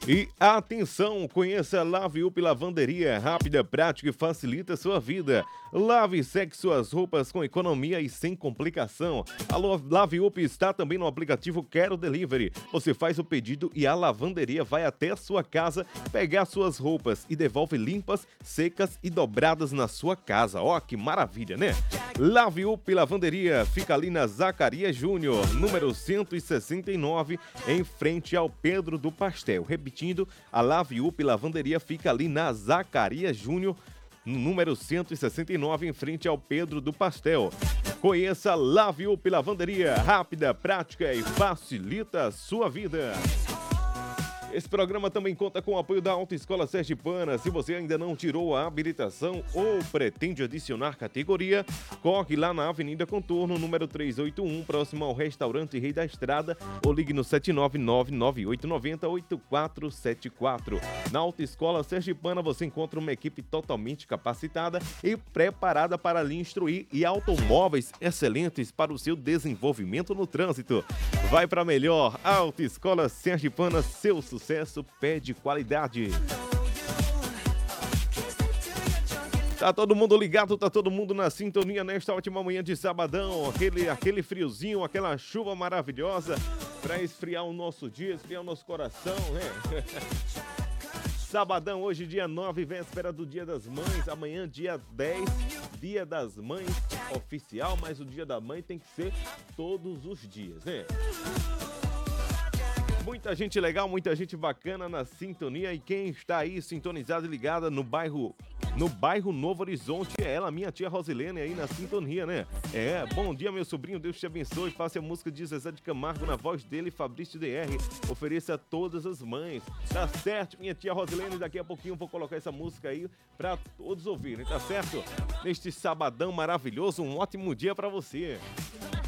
E atenção, conheça a Lave Up Lavanderia, rápida, prática e facilita a sua vida. Lave e seque suas roupas com economia e sem complicação. A Lave Up está também no aplicativo Quero Delivery. Você faz o pedido e a lavanderia vai até a sua casa pegar suas roupas e devolve limpas, secas e dobradas na sua casa. Ó, que maravilha, né? Lave Up Lavanderia fica ali na Zacarias Júnior, número 169, em frente ao Pedro do Pastel. Repetindo, a Lave Up Lavanderia fica ali na Zacarias Júnior, número 169, em frente ao Pedro do Pastel. Conheça a Lave Up Lavanderia, rápida, prática e facilita a sua vida. Esse programa também conta com o apoio da Autoescola Sergipana. Se você ainda não tirou a habilitação ou pretende adicionar categoria, corre lá na Avenida Contorno, número 381, próximo ao restaurante Rei da Estrada, ou ligue no 799-9890-8474. Na Autoescola Sergipana você encontra uma equipe totalmente capacitada e preparada para lhe instruir e automóveis excelentes para o seu desenvolvimento no trânsito. Vai para melhor, Autoescola Sergipana, seu sucesso pede qualidade. Tá todo mundo ligado, tá todo mundo na sintonia nesta ótima manhã de sabadão, aquele friozinho, aquela chuva maravilhosa para esfriar o nosso dia, esfriar o nosso coração, né? Sabadão, hoje dia 9, véspera do Dia das Mães, amanhã dia 10, Dia das Mães oficial, mas o Dia da Mãe tem que ser todos os dias, né? Muita gente legal, muita gente bacana na sintonia, e quem está aí sintonizada e ligada no bairro Novo Horizonte é ela, minha tia Rosilene, aí na sintonia, né? Bom dia, meu sobrinho, Deus te abençoe. Passe a música de Zezé de Camargo na voz dele, Fabrício DR. Ofereça a todas as mães. Tá certo, minha tia Rosilene, daqui a pouquinho eu vou colocar essa música aí pra todos ouvirem, tá certo? Neste sabadão maravilhoso, um ótimo dia pra você.